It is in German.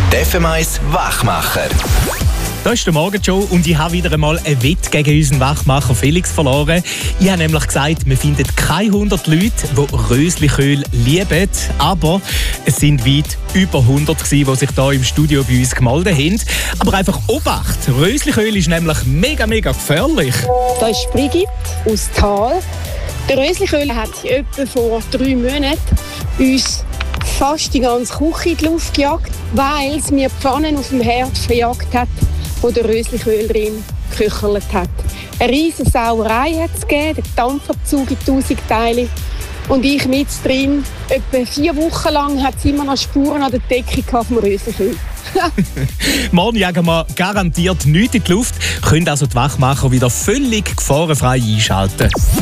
Der FM1 Wachmacher. Da ist der Morgenshow und ich habe wieder einmal ein Wett gegen unseren Wachmacher Felix verloren. Ich habe nämlich gesagt, wir finden keine 100 Leute, die Rösliköl lieben, aber es sind weit über 100 gewesen, die sich hier im Studio bei uns gemeldet haben. Aber einfach Obacht, Rösliköl ist nämlich mega gefährlich. Da ist Brigitte aus Thal. Der Rösliköl hat etwa vor 3 Monaten uns fast die ganze Küche in die Luft gejagt, weil es mir Pfannen auf dem Herd verjagt hat, wo der Rösliköl drin geküchelt hat. Eine riesige Sauerei hat es gegeben, der Dampfabzug in 1000 Teile. Und ich mit drin. Etwa 4 Wochen lang hat es immer noch Spuren an der Decke vom Rösliköl. Morgen jagen wir garantiert nichts in die Luft, können also die Wachmacher wieder völlig gefahrenfrei einschalten.